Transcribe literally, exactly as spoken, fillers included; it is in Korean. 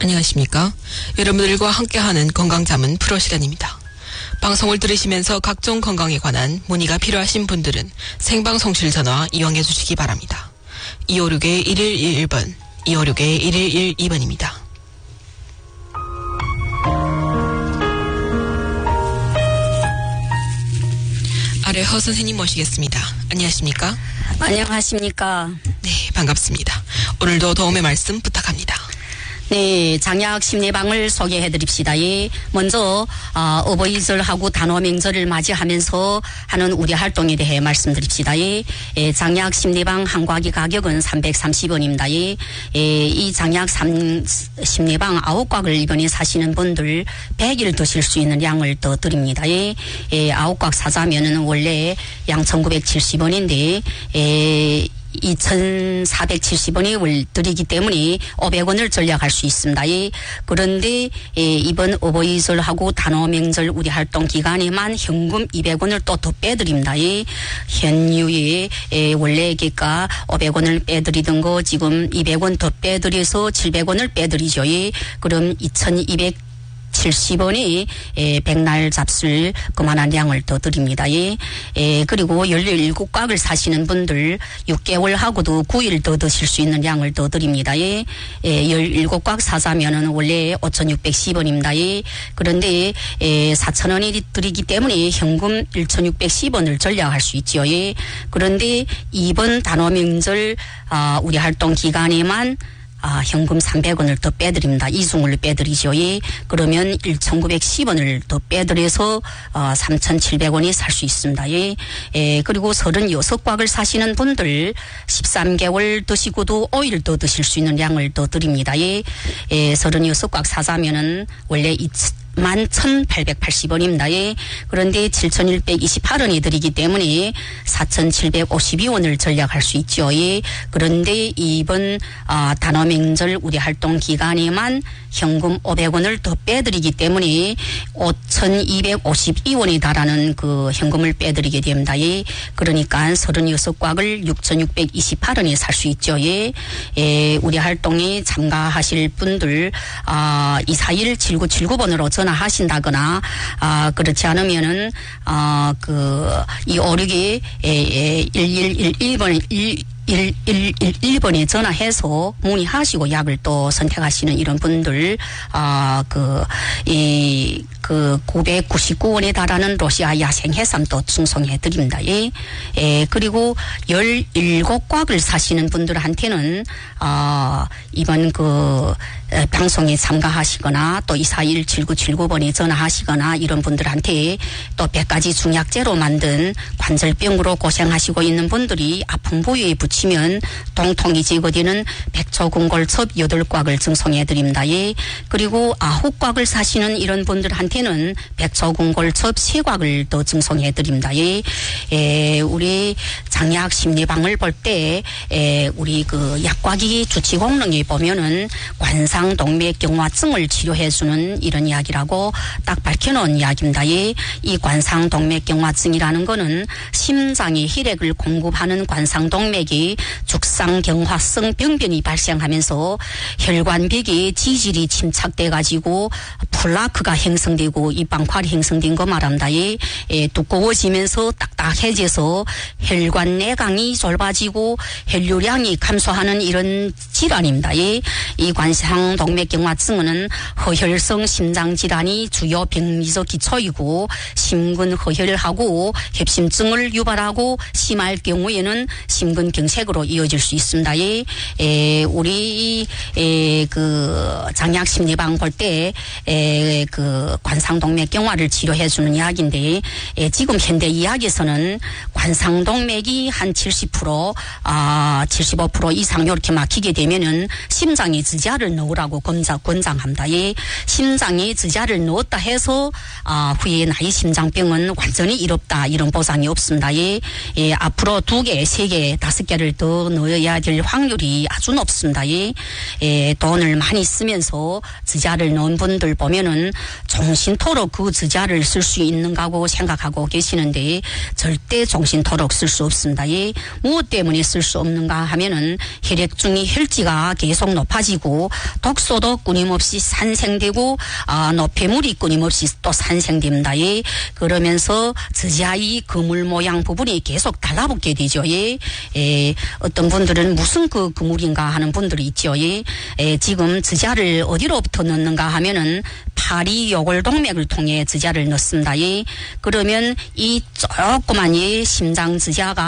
안녕하십니까. 여러분들과 함께하는 건강자문 프로 시간입니다. 방송을 들으시면서 각종 건강에 관한 문의가 필요하신 분들은 생방송실 전화 이용해 주시기 바랍니다. 이오육 일일일일 번, 이오육 일일일이 번입니다. 아래 허 선생님 모시겠습니다. 안녕하십니까? 안녕하십니까? 네, 반갑습니다. 오늘도 도움의 말씀 부탁합니다. 네, 장약 심리방을 소개해 드립시다. 예, 먼저 어, 어버이절하고 단오명절을 맞이하면서 하는 우리 활동에 대해 말씀드립시다. 예, 예, 장약 심리방 한 곽의 가격은 삼백삼십 원입니다. 예, 예, 이 장약 삼, 심리방 아홉 곽을 이번에 사시는 분들 백 일 드실 수 있는 양을 더 드립니다. 예, 예, 아홉 곽 사자면은 원래 양 천구백칠십 원인데 예, 이천사백칠십 원을 드리기 때문에 오백 원을 절약할 수 있습니다. 예. 그런데 예, 이번 어버이절하고 단오명절 우리 활동 기간에만 현금 이백 원을 또 더 빼드립니다. 예. 현유에 예, 원래 기가 오백 원을 빼드리던 거 지금 이백 원 더 빼드려서 칠백 원을 빼드리죠. 예. 그럼 이천이백 칠십 원이 에, 백날 잡술 그만한 양을 더 드립니다. 예. 에, 그리고 열일곱 곽을 사시는 분들 육 개월하고도 구 일 더 드실 수 있는 양을 더 드립니다. 예. 에, 열일곱 곽 사자면은 원래 오천육백십 원입니다. 예. 그런데 에, 사천 원이 드리기 때문에 현금 천육백십 원을 절약할 수 있죠. 예. 그런데 이번 단오명절 아, 우리 활동 기간에만 아, 현금 삼백 원을 더 빼드립니다. 이중을 빼드리죠. 예. 그러면 천구백십 원을 더 빼드려서 어, 삼천칠백 원이 살 수 있습니다. 예. 예. 그리고 서른여섯 곽을 사시는 분들 십삼 개월 드시고도 오 일 더 드실 수 있는 양을 더 드립니다. 예. 예. 서른여섯 곽 사자면은 원래 만 천팔백팔십 원입니다. 예. 그런데 칠천일백이십팔 원이 드리기 때문에 사천칠백오십이 원을 절약할 수 있죠. 예. 그런데 이번 아, 단오명절 우리 활동 기간에만 현금 오백 원을 더 빼드리기 때문에 오천이백오십이 원에 달하는 그 현금을 빼드리게 됩니다. 예. 그러니까 서른여섯 곽을 육천육백이십팔 원에 살 수 있죠. 예. 예. 우리 활동에 참가하실 분들 아, 이사일 칠구칠구 번으로 전 하신다거나 아 그렇지 않으면은 아 그 이 오육이 일일일일 번 일일일일 번에 전화해서 문의하시고 약을 또 선택하시는 이런 분들 아 그 이 그 구백구십구 원에 달하는 러시아 야생 해삼도 증송해 드립니다. 예. 예. 그리고 열일곱 곽을 사시는 분들한테는 아 이번 그 방송에 참가하시거나 또 이사일 칠구칠구 번에 전화하시거나 이런 분들한테 또 백 가지 중약제로 만든 관절병으로 고생하시고 있는 분들이 아픈 부위에 붙이면 통통이 제거되는 백초근골첩 여덟 곽을 증송해 드립니다. 예. 그리고 아홉 곽을 사시는 이런 분들한테는 백초근골첩 세 곽을 더 증송해 드립니다. 예. 예. 우리 장약 심리방을 볼 때 우리 그 약과기 주치 공릉에 보면은 관상 동맥경화증을 치료해주는 이런 이야기라고 딱 밝혀놓은 이야기입니다. 예. 이 관상동맥경화증이라는 거는 심장의 혈액을 공급하는 관상동맥이 죽상경화성 병변이 발생하면서 혈관벽에 지질이 침착돼 가지고 플라크가 형성되고 이방활이 형성된 거 말합니다. 예. 예. 두꺼워지면서 딱딱해져서 혈관 내강이 좁아지고 혈류량이 감소하는 이런 질환입니다. 예. 이 관상 동맥경화증은 허혈성 심장질환이 주요 병리적 기초이고 심근허혈하고 협심증을 유발하고 심할 경우에는 심근경색으로 이어질 수 있습니다. 예. 에, 우리 에, 그 장약 심리방 볼 때 그 관상동맥경화를 치료해주는 이야기인데 에, 지금 현대 의학에서는 관상동맥이 한 칠십 퍼센트 아, 칠십오 퍼센트 이상 이렇게 막히게 되면은 심장에 지자를 넣으라고 권장, 권장합니다. 예. 심장에 지자를 넣었다 해서 아, 후에 나이 심장병은 완전히 이롭다 이런 보장이 없습니다. 예. 예. 앞으로 두 개, 세 개, 다섯 개를 즈자를 더 넣어야 될 확률이 아주 높습니다. 예. 예, 돈을 많이 쓰면서 즈자를 넣은 분들 보면은 종신토록 그 즈자를 쓸 수 있는가고 생각하고 계시는데 절대 종신토록 쓸 수 없습니다. 예. 무엇 때문에 쓸 수 없는가 하면은 혈액중의 혈지가 계속 높아지고 독소도 끊임없이 산생되고 아, 노폐물이 끊임없이 또 산생됩니다. 예. 그러면서 즈자의 그물 모양 부분이 계속 달라붙게 되죠. 예. 예. 어떤 분들은 무슨 그 그물인가 하는 분들이 있죠. 예. 예. 지금 즈자를 어디로부터 넣는가 하면은 파리 요골동맥을 통해 즈자를 넣습니다. 예. 그러면 이 조그만 예 심장 즈자가